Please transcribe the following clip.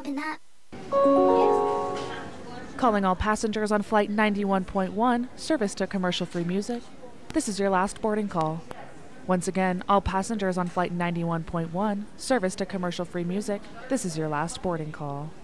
Calling all passengers on Flight 91.1, service to commercial-free music. This is your last boarding call. Once again, all passengers on Flight 91.1, service to commercial-free music. This is your last boarding call.